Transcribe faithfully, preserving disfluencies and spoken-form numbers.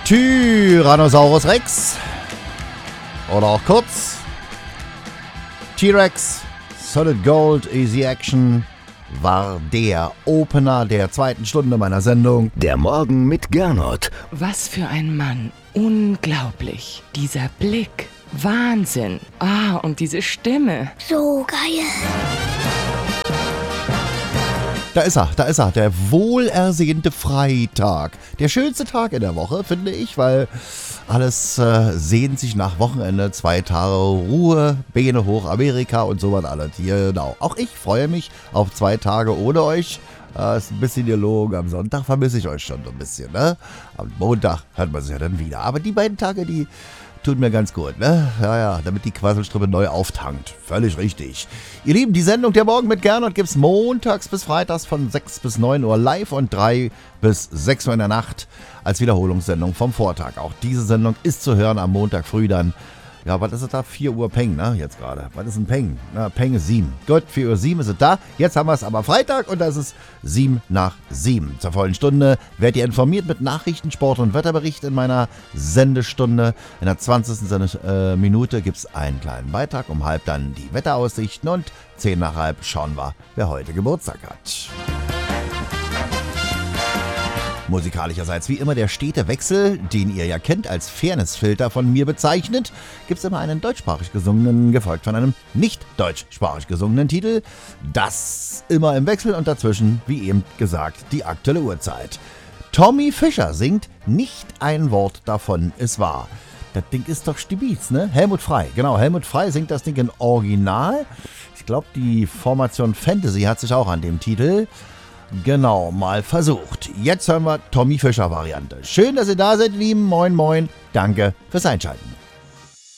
Tyrannosaurus Rex oder auch kurz T-Rex Solid Gold Easy Action war der Opener der zweiten Stunde meiner Sendung. Der Morgen mit Gernot. Was für ein Mann. Unglaublich. Dieser Blick. Wahnsinn. Ah, und diese Stimme. So geil. Da ist er, da ist er, der wohlersehnte Freitag. Der schönste Tag in der Woche, finde ich, weil alles äh, sehnt sich nach Wochenende, zwei Tage Ruhe, Beine hoch, Amerika und so was alles. Genau. Auch ich freue mich auf zwei Tage ohne euch. Äh, ist ein bisschen gelogen. Am Sonntag vermisse ich euch schon so ein bisschen, ne? Am Montag hört man sich ja dann wieder. Aber die beiden Tage, die tut mir ganz gut, ne? Ja, ja, damit die Quasselstrippe neu auftankt. Völlig richtig. Ihr Lieben, die Sendung Der Morgen mit Gernot gibt's montags bis freitags von sechs bis neun Uhr live und drei bis sechs Uhr in der Nacht als Wiederholungssendung vom Vortag. Auch diese Sendung ist zu hören am Montag früh dann. Ja, was ist es da? vier Uhr Peng, ne? Jetzt gerade. Was ist ein Peng? Na, Peng ist sieben. Gut, vier Uhr sieben ist es da. Jetzt haben wir es aber Freitag und da ist es sieben nach sieben. Zur vollen Stunde werdet ihr informiert mit Nachrichten, Sport und Wetterbericht in meiner Sendestunde. In der zwanzigsten Sende, äh, Minute gibt es einen kleinen Beitrag. Um halb dann die Wetteraussichten und zehn nach halb schauen wir, wer heute Geburtstag hat. Musikalischerseits wie immer der stete Wechsel, den ihr ja kennt als Fairnessfilter von mir bezeichnet, gibt es immer einen deutschsprachig gesungenen, gefolgt von einem nicht deutschsprachig gesungenen Titel. Das immer im Wechsel und dazwischen, wie eben gesagt, die aktuelle Uhrzeit. Tommy Fischer singt Nicht ein Wort davon ist wahr. Das Ding ist doch Stibiz, ne? Helmut Frey, genau, Helmut Frey singt das Ding in Original. Ich glaube, die Formation Fantasy hat sich auch an dem Titel genau mal versucht. Jetzt hören wir Tommy Fischer Variante. Schön, dass ihr da seid, lieben. Moin, moin. Danke fürs Einschalten.